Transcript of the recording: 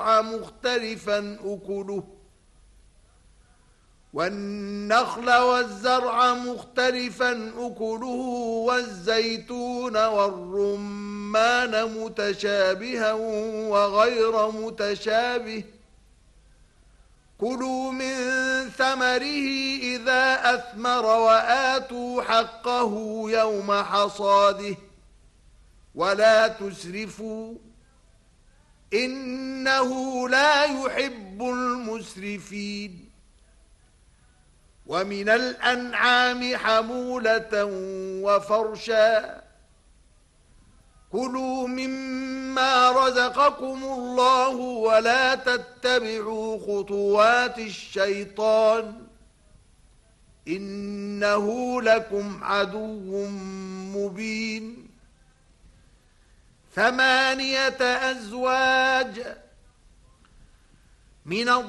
والزرع مختلفا أكله والنخل والزرع مختلفا أكله والزيتون والرمان متشابها وغير متشابه كلوا من ثمره إذا أثمر وآتوا حقه يوم حصاده ولا تسرفوا إنه لا يحب المسرفين ومن الأنعام حمولة وفرشا كلوا مما رزقكم الله ولا تتبعوا خطوات الشيطان إنه لكم عدو مبين 8 أزواج من